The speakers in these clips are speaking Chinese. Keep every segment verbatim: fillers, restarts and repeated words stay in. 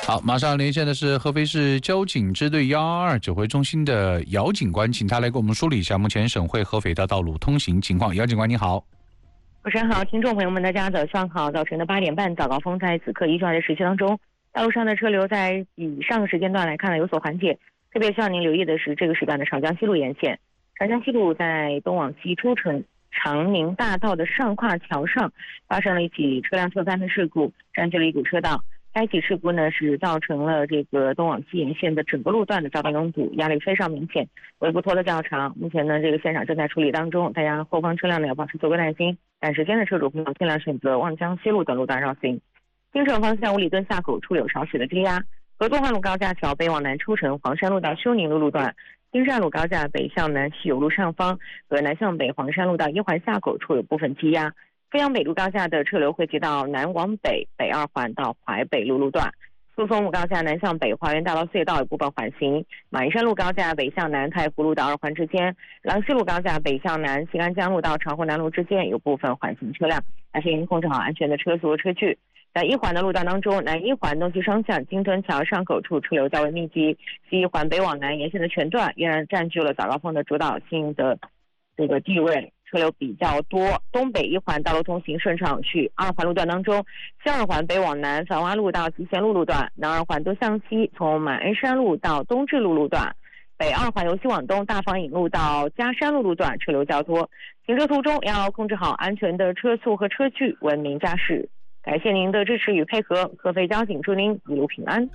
好，马上连线的是合肥市交警支队一二二指挥中心的姚警官，请他来给我们梳理一下目前省会合肥的道路通行情况。姚警官你好。 主持人好，听众朋友们大家早上好。早晨的八点半，早高峰在此刻依旧在时期当中，道路上的车流在以上个时间段来看呢有所缓解，特别需要您留意的是这个时段的长江西路沿线。长江西路在东往西出城长宁大道的上跨桥上发生了一起车辆侧翻的事故，占据了一股车道。该起事故呢是造成了这个东往西沿线的整个路段的交通拥堵，压力非常明显，尾部拖得较长。目前呢这个现场正在处理当中，大家后方车辆呢要保持足够耐心，赶时间的车主朋友尽量选择望江西路等路段绕行。京城方向五里墩下口处有少许的积压，合作化路高架桥北往南出城黄山路到休宁路路段，金寨路高架北向南西有路上方和南向北黄山路到一环下口处有部分积压。飞扬北路高架的车流汇集到南往北北二环到淮北路路段，苏淞路高架南向北华园大道隧道有部分缓行，马鞍山路高架北向南太湖路到二环之间，郎西路高架北向南新安江路到长湖南路之间有部分缓行车辆，还是您控制好安全的车速和车距。在一环的路段当中，南一环东西双向金墩桥上口处车流较为密集，西一环北往南沿线的全段依然占据了早高峰的主导性的这个地位，车流比较多。东北一环道路通行顺畅有序，二环路段当中，西二环北往南繁华路到集贤路路段，南二环东向西从马鞍山路到东至路路段，北二环由西往东大放引路到嘉山路路段车流较多，行车途中要控制好安全的车速和车距，文明驾驶。感谢您的支持与配合，合肥交警祝您一路平安。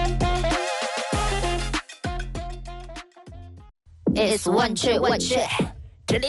It's one trip, one trip.